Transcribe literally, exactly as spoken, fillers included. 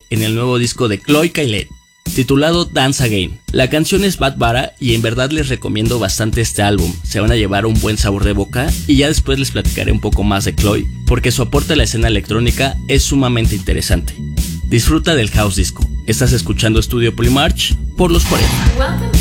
en el nuevo disco de Chloe Caillet, titulado Dance Again. La canción es Bad Bara y en verdad les recomiendo bastante este álbum, se van a llevar un buen sabor de boca y ya después les platicaré un poco más de Chloe, porque su aporte a la escena electrónica es sumamente interesante. Disfruta del house disco, estás escuchando Estudio Polymarch por los cuarenta.